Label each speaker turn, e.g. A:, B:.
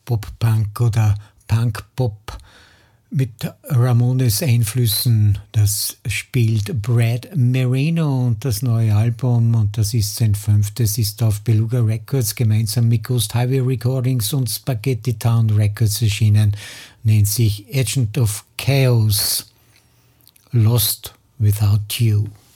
A: Pop-Punk oder Punk-Pop mit Ramones-Einflüssen. Das spielt Brad Marino und das neue Album, und das ist sein 5., ist auf Beluga Records gemeinsam mit Ghost Highway Recordings und Spaghetti Town Records erschienen, nennt sich Agent of Chaos, Lost Without You.